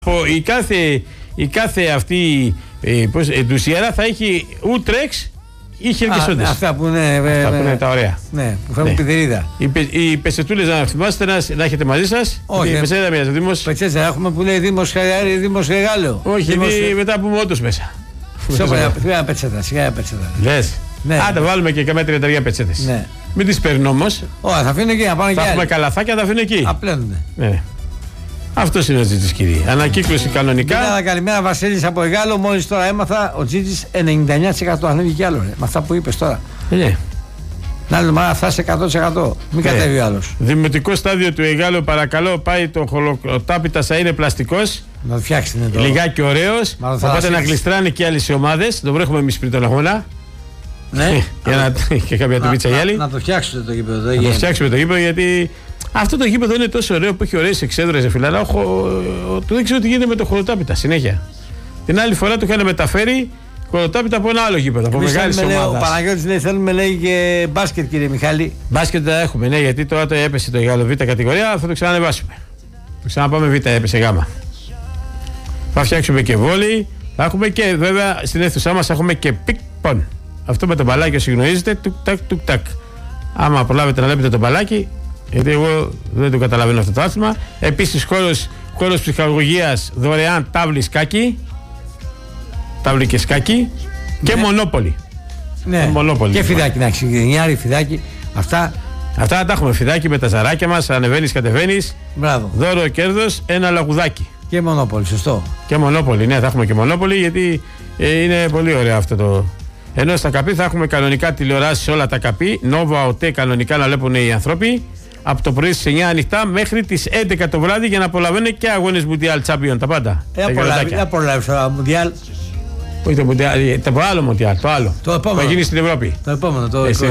Η κάθε αυτή εντουσιέρα θα έχει ούτρεξ ή χερκεσόντες. Αυτά που είναι τα ωραία. Ναι, που φέρνουν πιδερίδα. Οι πεσετούλες να θυμάστε να έχετε μαζί σας. Όχι. Η πεσέτα μοιάζει ο Δήμος. Πετσέτσα έχουμε που λέει Δήμος Χαγιάρη, Δήμος Γεγάλο. Όχι, μετά πούμε όντως μέσα. Σιγά πετσέτα, σιγά πετσέτα. Λες. Ναι. Άντε βάλουμε και καμιά 33 πετσέτες. Ναι. Μην τις παίρνουν όμως. Όχι, θα αφήνουν εκεί, να πάνε Θα και έχουμε άλλοι. καλαθάκια, θα αφήνουν εκεί. Απλένουνε. Ναι. Αυτός είναι ο Τζίτζης, κύριε. Ανακύκλωση κανονικά. Καλημέρα, Βασίλης από Εγάλο. Μόλις τώρα έμαθα ο Τζίτζης 99% ανέβει κι άλλο. Με αυτά που είπες τώρα. Ναι. Να λέμε, αν φτάσει 100%. Μην κατέβει ο άλλος. Δημοτικό στάδιο του Εγάλου, παρακαλώ, πάει το χολοτάπητας, θα είναι πλαστικός. Να το φτιάξει την εδώ. Λιγάκι ωραίος. Οπότε να γλιστράνε και άλλες ομάδες. Το βρέχουμε εμείς πριν τον αγώνα. Ναι. Και κάποια τουμπίτσα για άλλη. Να το φτιάξετε το γήπεδο. Να το φτιάξουμε το γήπεδο, γιατί αυτό το γήπεδο είναι τόσο ωραίο που έχει ωραίες εξέδρες, φιλαρά. Δεν ξέρω τι γίνεται με το χολοτάπητα συνέχεια. Την άλλη φορά του είχαν μεταφέρει χολοτάπητα από ένα άλλο γήπεδο. Από μεγάλη ομάδα. Ο Παναγιώτης λέει: θέλουμε, λέει, και μπάσκετ, κύριε Μιχάλη. Μπάσκετ θα έχουμε, ναι, γιατί τώρα το έπεσε το Εγάλο Β κατηγορία, θα το ξανανεβάσουμε. Το ξαναπάμε Β, έπεσε Γ. Θα φτιάξουμε και βόλεϊ. Θα έχουμε και βέβαια στην αίθουσά μας έχουμε και πικ-πον. Αυτό με το μπαλάκι, όσοι γνωρίζετε, τουκ-τακ. Άμα προλάβετε να βλέπετε το μπαλάκι, γιατί εγώ δεν το καταλαβαίνω αυτό το άθλημα. Επίσης, χώρος ψυχαγωγίας δωρεάν τάβλη σκάκι. Τάβλη και σκάκι. Και μονόπολη. Ναι. Μονόπολη, και φιδάκι, να ξυγενιάρει φιδάκι. Αυτά τα έχουμε, φιδάκι με τα ζαράκια μας. Ανεβαίνεις, κατεβαίνεις. Μπράβο. Δώρο κέρδος, ένα λαγουδάκι. Και μονόπολη, σωστό. Και μονόπολη, ναι, θα έχουμε και μονόπολη, γιατί είναι πολύ ωραίο αυτό το. Ενώ στα καπί θα έχουμε κανονικά τηλεοράσεις σε όλα τα καπί. Νόβα, ΟΤΕ, κανονικά να βλέπουν οι άνθρωποι. Από το πρωί στις 9 ανοιχτά μέχρι τις 11 το βράδυ για να απολαβαίνουν και αγώνες Mundial Champion, τα πάντα. Δεν προλάβει το Mundial. Όχι το Mundial, το άλλο Mundial, το άλλο. Το επόμενο. Θα γίνει στην Ευρώπη. Το επόμενο, το 20...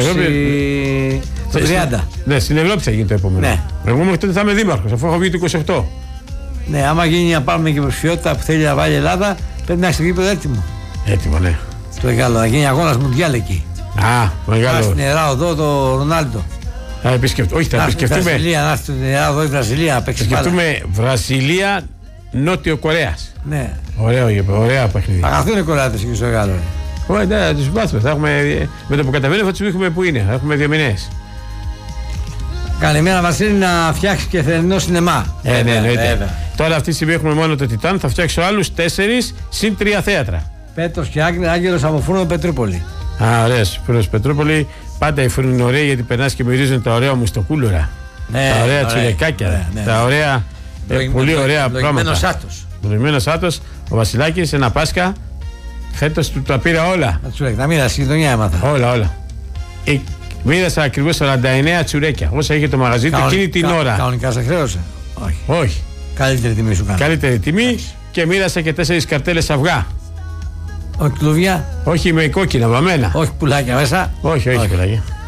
το 30. Ναι, στην Ευρώπη θα γίνει το επόμενο. Ναι. Εγώ μέχρι τότε θα είμαι δήμαρχος, αφού έχω βγει το 28. Ναι, άμα γίνει να πάρουμε και υποψηφιότητα που θέλει να βάλει η Ελλάδα, πρέπει να έχει το γήπεδο έτοιμο. Έτοιμο, ναι. Το Εγάλο, να γίνει αγώνας Mundial εκεί. Μεγάλο. Στην Ελλάδα εδώ το Ρονάλντο. Όχι, θα επισκεφτούμε. Βραζιλία, να έρθει στην Ελλάδα εδώ η Βραζιλία να παίξει. Επισκεφτούμε Βραζιλία, Νότιο Κορέας. Ναι. Ωραία παιχνίδι. Αγαθούν οι Κορεάτες εκεί στο Εγάλο. Όχι, ναι, τους μάθουμε. Θα έχουμε, με το που καταβαίνουμε θα τους δείχνουμε που είναι. Θα έχουμε 2 μηνές. Καλημέρα, Βασίλη, να φτιάξει και θερινό σινεμά. Ναι, εννοείται. Τώρα αυτή τη στιγμή έχουμε μόνο το Τιτάν, θα φτιάξω άλλους 4 συν 3 θέατρα. Πέτρος και Άγγελος από Φούρνο Πετρούπολη. Ωραίος. Φούρνος Πετρούπολη. Πάντα οι φούρνοι είναι ωραίοι, γιατί περνάς και μυρίζουν τα ωραία μουστοκούλουρα. Ναι, τα ωραία τσουρεκάκια. Τα ωραία. Πολύ ωραία πράγματα. Προηγμένος άτος. Ο Βασιλάκης ένα Πάσχα. Φέτος του τα πήρα όλα. Τα μοίρα, στη γειτονιά έμαθα. Όλα. Μοίρασα ακριβώς 49 τσουρέκια. Όσα είχε το μαγαζί του εκείνη την ώρα. Κανονικά σε χρέωσε. Όχι. Καλύτερη τιμή σου κάνει. Καλύτερη τιμή και μοίρασα και 4 καρτέλες αυγά. Όχι κλουβιά. Όχι με κόκκινα, βαμμένα. Όχι πουλάκια μέσα. Όχι πουλάκια.